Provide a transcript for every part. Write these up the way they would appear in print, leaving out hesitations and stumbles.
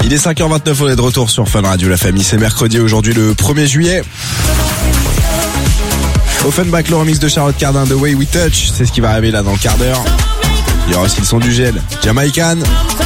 Il est 5h29, on est de retour sur Fun Radio, la famille. C'est mercredi, aujourd'hui le 1er juillet. Offenbach, le remix de Charlotte Cardin, The Way We Touch. C'est ce qui va arriver là dans le quart d'heure. Il y aura aussi le son du gel, Jamaican.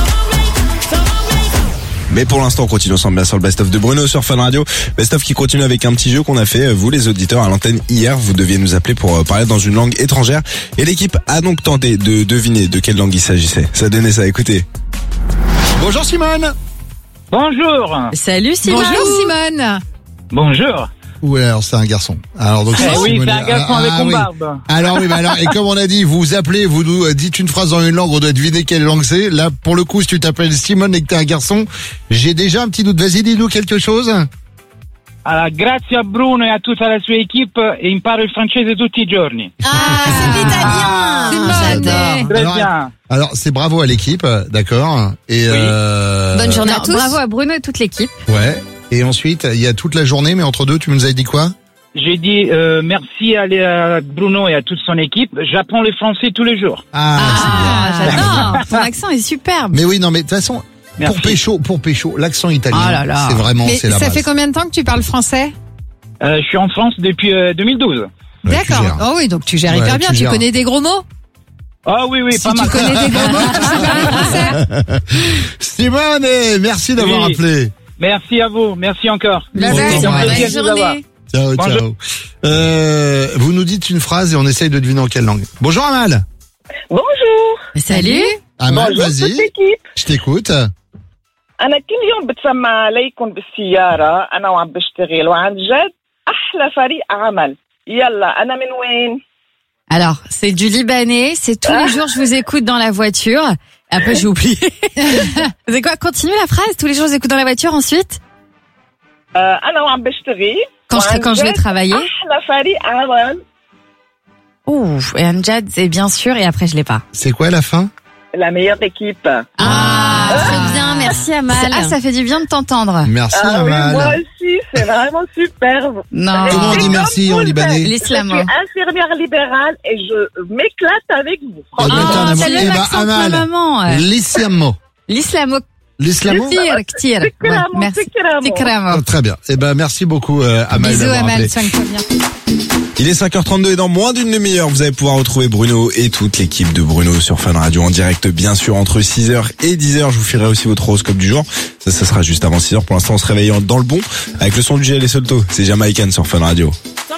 Mais pour l'instant, on continue ensemble bien sur le best-of de Bruno sur Fun Radio. Best-of qui continue avec un petit jeu qu'on a fait, vous les auditeurs, à l'antenne hier. Vous deviez nous appeler pour parler dans une langue étrangère. Et l'équipe a donc tenté de deviner de quelle langue il s'agissait. Ça donnait ça, écoutez. Bonjour Simone. Bonjour. Salut Simone. Bonjour Simone. Bonjour. Oui, alors c'est un garçon. Alors donc Oui, c'est un garçon avec une barbe. Alors oui, et comme on a dit, vous appelez, vous nous dites une phrase dans une langue, on doit deviner quelle langue c'est. Là, pour le coup, si tu t'appelles Simone et que t'es un garçon, j'ai déjà un petit doute. Vas-y, dis-nous quelque chose. Alors, grazie a Bruno et à toute la sua équipe et imparo il francese tutti i giorni. Ah, c'est l'italien. J'adore. Très bien. Alors c'est bravo à l'équipe, d'accord. Et Bonne journée à tous. Bravo à Bruno et toute l'équipe. Ouais. Et ensuite, il y a toute la journée, mais entre deux, tu nous as dit quoi? J'ai dit merci à Bruno et à toute son équipe. J'apprends le français tous les jours. J'adore. Ton accent est superbe. Mais oui, non, mais de toute façon, Merci. pour pécho, l'accent italien, Oh là là. c'est vraiment, Mais c'est la ça base. fait combien de temps que tu parles français? Je suis en France depuis 2012. Ouais, tu D'accord. gères. Oh oui, donc tu gères Ouais, hyper bien. tu Tu gères. connais des gros mots? Ah oui, Si pas tu mal. connais des gros mots, tu sais parler français. Simone, merci d'avoir Oui. appelé. Merci à vous. Merci encore. Bye bye. C'est un Bonne plaisir de vous avoir. Ciao, Bonjour. ciao. Vous nous dites une phrase et on essaye de deviner en quelle langue. Bonjour Amal. Bonjour. Salut. Amal, Bonjour toute vas-y. l'équipe. Je t'écoute. أنا كل يوم بتسمع عليكم بالسيارة أنا وعم بشتغل وعن جد أحلى فريق عمل يلا أنا من وين؟ Alors, c'est du libanais. C'est tous les jours, je vous écoute dans la voiture. Après, j'ai oublié. C'est quoi? Continue la phrase. Tous les jours, je vous écoute dans la voiture. Ensuite, أنا وعم بشتغل quand je vais travailler. أحلى فريق عمل Ouh, et Amjad, c'est bien sûr. Et après, je l'ai pas. C'est quoi la fin? la meilleure équipe. Très bien. Merci Amal. Ça fait du bien de t'entendre. Merci Ah oui, Amal. moi aussi, c'est vraiment superbe. Non. Comment on dit merci en libanais? Je L'islamo. suis infirmière libérale et je m'éclate avec vous. Eh ben, t'as un amour. c'est le Eh ben, accent de ma Amal, maman. l'islamo. L'islamo. L'islamo? Ktir. Ouais, merci. Tikramo. Très bien. Eh ben, merci beaucoup, Amal. Bisous d'avoir Amal, appelé. soigne-toi bien. Il est 5h32 et dans moins d'une demi-heure, vous allez pouvoir retrouver Bruno et toute l'équipe de Bruno sur Fun Radio en direct, bien sûr, entre 6h et 10h. Je vous filerai aussi votre horoscope du jour. Ça sera juste avant 6h. Pour l'instant, on se réveille dans le bon avec le son du GL et Solto. C'est Jamaican sur Fun Radio.